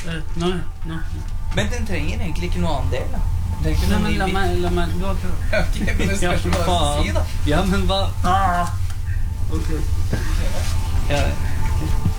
Nå. Men den trenger egentlig ikke noe annen del, da. Nei, men la meg gå til. Ok, men det spørs hva du sier, da. Ja, men hva? Ok. Ja.